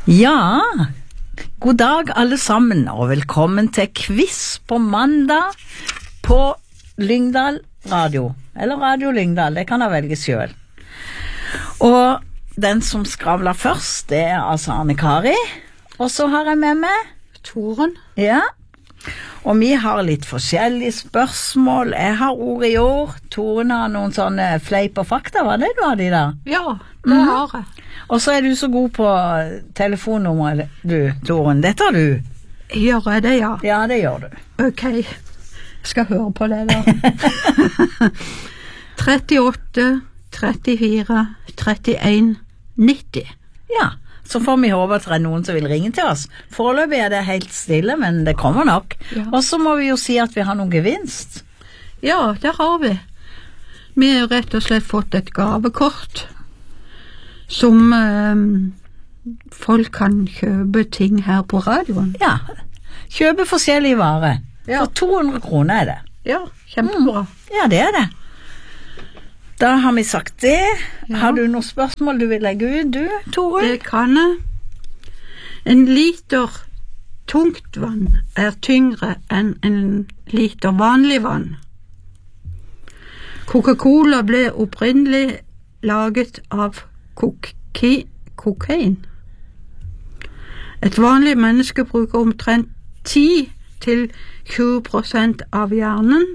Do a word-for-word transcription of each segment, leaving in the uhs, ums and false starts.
Ja, god dag alle sammen, og velkommen til quiz på mandag på Lyngdal Radio, eller Radio Lyngdal, det kan jeg velge selv. Og den som skravler først, det er altså Anne Kari, og så har jeg med meg Toren. Ja, og vi har litt forskjellige spørsmål. Jeg har ord i år, Toren har noen sånne fleip og fakta, var det du hadde i dag? Ja, det mm. har jeg. Og så er du så god på telefonnummer, du, Toren. Det tar du. Gjør jeg det, ja? Ja, det gjør du. Ok, skal høre på det da. trettiåtte, trettifire, trettien, nitti. Ja, så får vi håpe at det er noen som vil ringe til oss. Foreløpig er det helt stille, men det kommer nok. Ja. Og så må vi jo si at vi har noen gevinst. Ja, det har vi. Vi har rett og slett fått et gavekort som eh, folk kan kjøpe ting her på radioen. Ja, kjøpe forskjellige varer. Ja. For to hundre kroner er det. Ja, kjempebra. Mm. Ja, det er det. Da har vi sagt det. Ja. Har du noen spørsmål du vil legge ut, du, Tore? Det kan jeg. En liter tungt vann er tyngre enn en liter vanlig vann. Coca-Cola ble opprinnelig laget av koki, kokain. Et vanlig menneske bruker omtrent ti til tjue prosent av hjernen.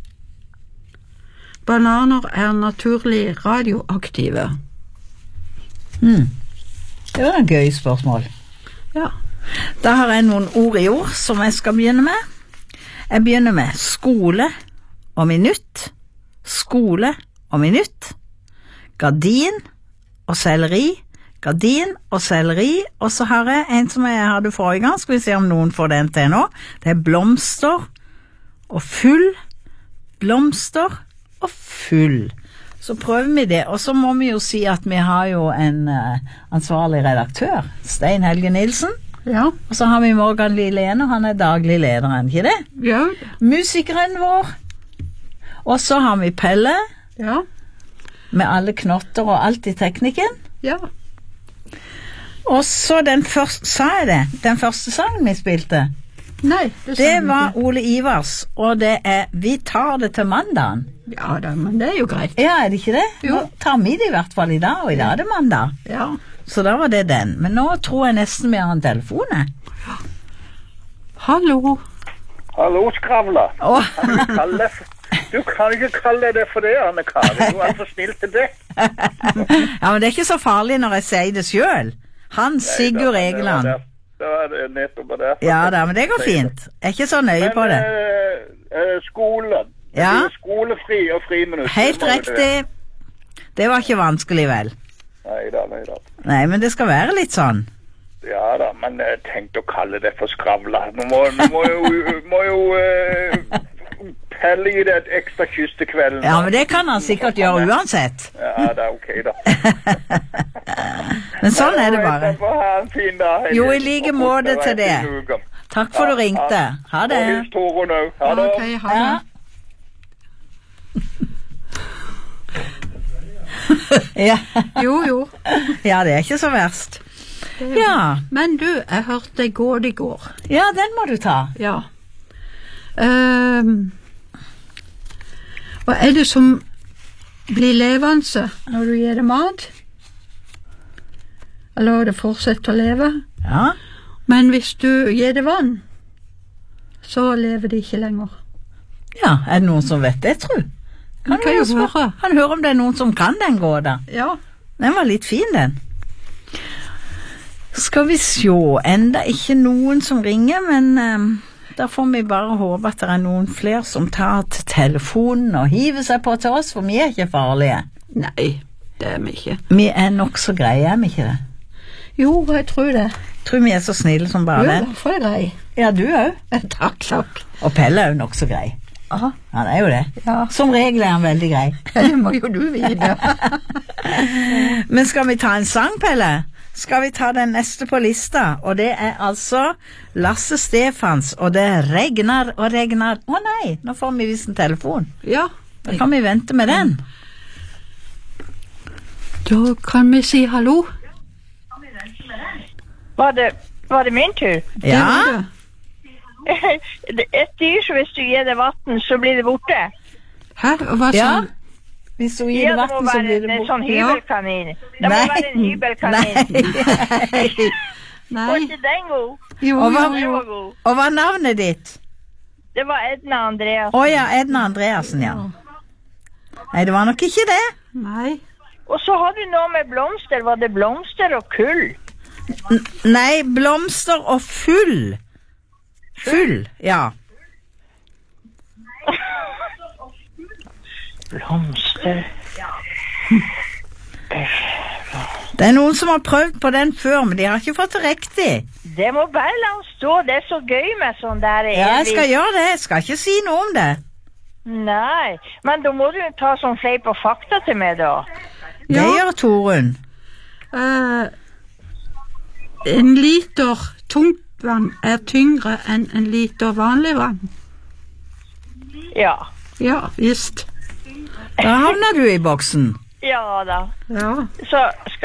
Bananer er naturlig radioaktive. Hmm. Det var en gøy spørsmål. Ja. Da har jeg noen ord i ord som jeg skal begynne med. Jeg begynner med skole og minutt, skole og minutt, gardin og selleri, gardin og selleri, og så har jeg en som jeg hadde forrige gang, skal vi se om noen får den til nå. Det er blomster og full, blomster og full. Så prøver vi det, og så må vi jo si at vi har jo en uh, ansvarlig redaktør, Stein Helge Nilsen. Ja. Og så har vi Morgan Lilene, og han er daglig lederen, ikke det? Ja. Musikeren vår. Og så har vi Pelle. Ja. Med alle knotter og alt i teknikken. Ja. Og så den første, sa jeg det, den første sangen vi spilte. Nei, det, det var Ole Ivars, og det er Vi tar det til mandagen. Ja, da, men det er jo greit. Ja, er det ikke det? Jo. Nå tar vi det i hvert fall i dag, og i dag er det mandag. Ja. Så da var det den. Men nå tror jeg nesten vi har en telefon. Ja. Hallo. Hallo, skravla. Åh. Du kan ikke kalle det for det, Anne Kari. Du er så snill til det. Ja, men det er ikke så farlig når jeg sier det selv. Han Sigurd Egeland. Det var det nettopp det. Ja da, men det går fint. Jeg er ikke så nøye men, på det. Men uh, skolen. Ja. Det er skolefri og friminutt. Helt riktig. Det var ikke vanskelig, vel? Neida, neida. Nei, men det skal være litt sånn. Ja da, men jeg tenkte å kalle det for skravla. Nå må, nå må jo, må jo uh, Pelle gi det et ekstra kyss til kvelden. Ja, men det kan han sikkert gjøre uansett. Ja, det er ok da. Men sånn er det bare. Ha en fin dag. Jo, i like måte til det. Takk for du ringte. Ha det. Og hils Tore nå. Ha det. Ok, ha det. Ja. Jo, jo. Ja, det er ikke så verst. Ja. Men du, jeg hørte deg gå det i går. Ja, den må du ta. Ja. Um, hva er det som blir levende når du gir det mat? Eller det fortsetter å leve? Ja. Men hvis du gir det vann, så lever det ikke lenger. Ja, er det noen som vet det, tror jeg? Kan kan jo høre. Han hører om det er noen som kan den gårda. Ja. Den var litt fin, den. Skal vi se, enda ikke noen som ringer, men um, da får vi bare håpe at det er noen flere som tar til telefonen og hiver seg på til oss, for vi er ikke farlige. Nei, det er vi ikke. Vi er nok så greie, er vi ikke det? Jo, jeg tror det. Jeg tror vi er så snille som bare det. Jo, hvorfor er grei? Ja, du òg. Takk, takk. Og Pelle er jo nok så grei. Aha. Han er jo det. Ja. Som regel er han veldig grei. Det må jo du vite. Men skal vi ta en sang, Pelle? Skal vi ta den neste på lista? Og det er altså Lasse Stefans, og det regner og regner. Å nei, nå får vi vist en telefon. Ja. Da kan vi vente med den. Da kan vi si hallo. Var det, var det min tur? Det Ja, var det. Et dyr som hvis du gir det vann, så blir det borte. Hæ? Hva sa ja. du? Hvis hun Ja, gir det det må vann, så være blir det en bort. sånn hybelkanin. Det må Nei. være en hybelkanin. Nei. Nei. Var ikke den god? Jo, Og hva, jo, Den jo. var god. og hva er navnet ditt? Det var Edna Andreas. Å ja, Edna Andreassen, ja. Nei, det var nok ikke det. Nei. Og så har du noe med blomster. Var det blomster og kull? N nei, blomster og full. Full, ja. Blomster. Det er noen som har prøvd på den før, men de har ikke fått det riktig. Det må bare la oss stå. Det er så gøy med sånn der. Ja, jeg skal gjøre det. Jeg skal ikke si noe om det. Nei, men da må du ta sånn fleip og fakta til meg da. Det Ja. gjør Torunn. Eh, en liter tungt vann er tyngre enn en liter vanlig vann. Ja. Ja, visst. Da havner du i boksen. Ja da. Ja. Så skal